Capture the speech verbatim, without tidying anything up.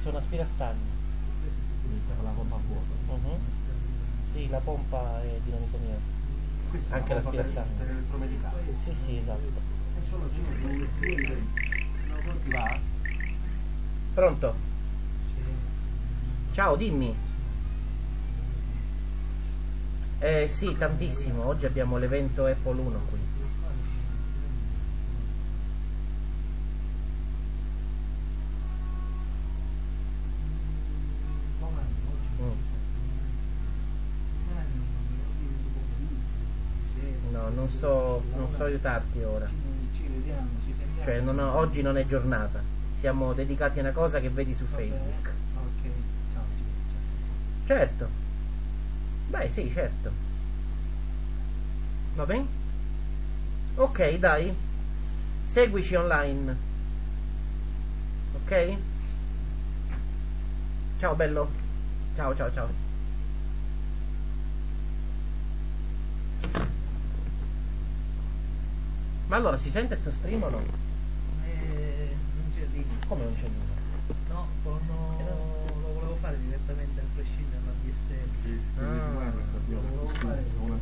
sono aspirastagni. Per la pompa a vuoto. Uh-huh. Sì, la pompa è dinamico mio. Questa Anche è una pompa l'aspirastagno. per elettromedicale. Sì, sì, esatto. È solo ti va? Pronto? Ciao, dimmi. Eh sì, tantissimo. Oggi abbiamo l'evento Apple uno qui. No, non so, non so aiutarti ora. Ci vediamo, ci sentiamo. Cioè, non ho- oggi non è giornata. Siamo dedicati a una cosa che vedi su Facebook. Ok, ciao. Certo. Beh, sì, certo. Va bene? Ok, dai. Seguici online. Ok? Ciao, bello. Ciao, ciao, ciao. Ma allora si sente sto stream o no? Eh, non c'è linea. Come non c'è linea? No, con, lo volevo fare direttamente a prescindere dalla D S L. Ah. Lo volevo fare